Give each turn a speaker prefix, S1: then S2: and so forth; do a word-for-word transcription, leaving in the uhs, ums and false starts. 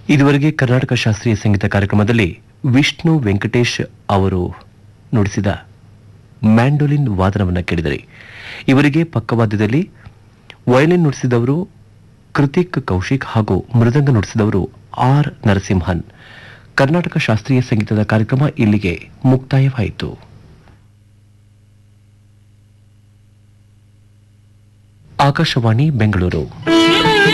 S1: ಇದುವರೆಗೆ ಕರ್ನಾಟಕ ಶಾಸ್ತ್ರೀಯ ಸಂಗೀತ ಕಾರ್ಯಕ್ರಮದಲ್ಲಿ ವಿಷ್ಣು ವೆಂಕಟೇಶ್ ಅವರು ನುಡಿಸಿದ ಮ್ಯಾಂಡೋಲಿನ್ ವಾದನವನ್ನು ಕೇಳಿದರೆ, ಇವರಿಗೆ ಪಕ್ಕವಾದ್ಯದಲ್ಲಿ ವಯಲಿನ್ ನುಡಿಸಿದವರು ಕೃತಿಕ್ ಕೌಶಿಕ್ ಹಾಗೂ ಮೃದಂಗ ನುಡಿಸಿದವರು ಆರ್ ನರಸಿಂಹನ್. ಕರ್ನಾಟಕ ಶಾಸ್ತ್ರೀಯ ಸಂಗೀತದ ಕಾರ್ಯಕ್ರಮ ಇಲ್ಲಿಗೆ ಮುಕ್ತಾಯವಾಯಿತು. ಆಕಾಶವಾಣಿ ಬೆಂಗಳೂರು.